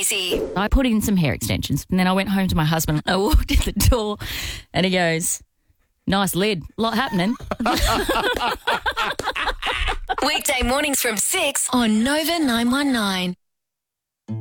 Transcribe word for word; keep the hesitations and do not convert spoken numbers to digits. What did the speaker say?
Easy. I put in some hair extensions and then I went home to my husband. I walked in the door and he goes, nice lid, a lot happening. Weekday mornings from six on Nova nine one nine.